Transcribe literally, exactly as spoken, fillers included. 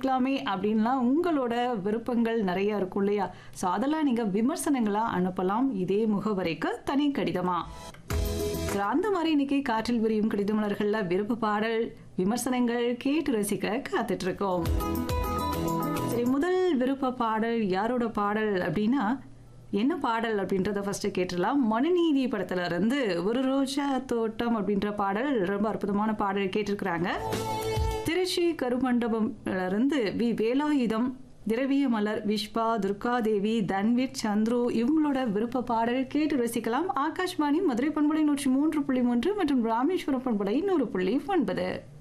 பண்ணியிருக்கலாமே அப்படின்லாம் உங்களோட விருப்பங்கள் நிறைய இருக்கும் இல்லையா? ஸோ அதெல்லாம் நீங்க விமர்சனங்களா அனுப்பலாம் இதே முகவரிக்கு தனி கடிதமா. So, அந்த மாதிரி இன்னைக்கு காற்றில் விரியும் கடிதமலர்கள்ல விருப்ப பாடல் விமர்சனங்கள் கேட்டு ரசிக்க காத்துட்டு இருக்கோம். சரி, முதல் விருப்ப பாடல் யாரோட பாடல் அப்படின்னா என்ன பாடல் அப்படின்றத ஃபர்ஸ்ட் கேட்டுடலாம். மனுநீதி படத்துல இருந்து ஒரு ரோஜா தோட்டம் அப்படின்ற பாடல் ரொம்ப அற்புதமான பாடல் கேட்டிருக்கிறாங்க. திருச்சி கருமண்டபம்ல இருந்து வி வேலாயுதம், திரவிய மலர், விஷ்பா, துர்காதேவி, தன்வீர், சந்துரு இவங்களோட விருப்ப பாடல் கேட்டு ரசிக்கலாம். ஆகாஷ்வாணி மதுரை பண்பலை நூற்றி மூன்று புள்ளி மூன்று மற்றும் ராமேஸ்வரம் பண்பலை நூறு புள்ளி ஒன்பது.